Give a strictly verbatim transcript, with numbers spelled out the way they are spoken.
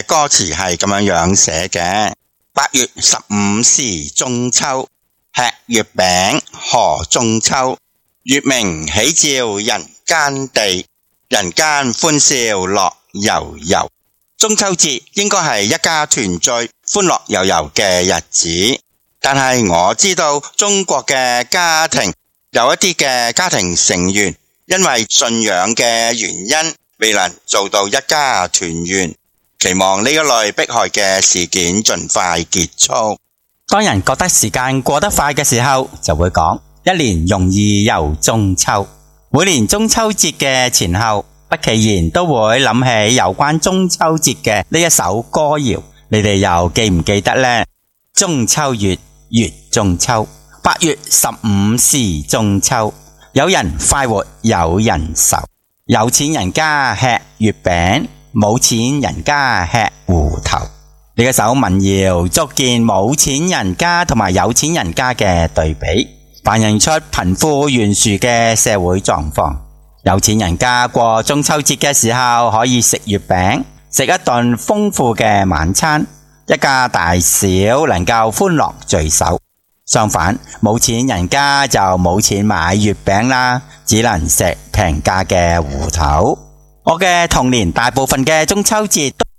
嘅歌詞係咁樣樣寫嘅：八月十五是中秋，吃月餅賀中秋。月明喜照人間地，人間歡笑樂悠悠。中秋節應該係一家團聚、歡樂悠悠嘅日子，但係我知道中國嘅家庭有一啲嘅家庭成員因為信仰嘅原因未能做到一家團圓，期望呢一類迫害嘅事件盡快結束。 當人覺得時間過得快嘅時候，就會講一年容易又中秋。每年中秋節嘅前後，不其然都會諗起有關中秋節嘅呢一首歌謠，你哋又記唔記得呢？中秋月，月中秋，八月十五是中秋。有人快活有人愁，有錢人家吃月餅，冇錢人家吃芋頭。呢一首民謠足見冇錢人家同埋有錢人家嘅對比，反映出貧富懸殊嘅社會狀況。有錢人家過中秋節嘅時候可以食月餅，食一頓豐富嘅晚餐，一家大小能夠歡樂聚首。相反，冇錢人家就冇錢買月餅啦，只能食平價嘅芋頭。我嘅童年大部分嘅中秋節都